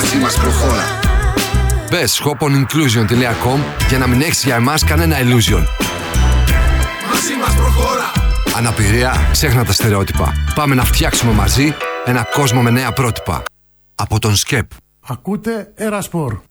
μαζί μας προχώρα. Μπες shoponinclusion.com για να μην έχεις για εμάς κανένα illusion. Μαζί μας προχώρα. Αναπηρία, ξέχνα τα στερεότυπα. Πάμε να φτιάξουμε μαζί ένα κόσμο με νέα πρότυπα. Από τον ΣΚΕΠ. Ακούτε Ερασπορ.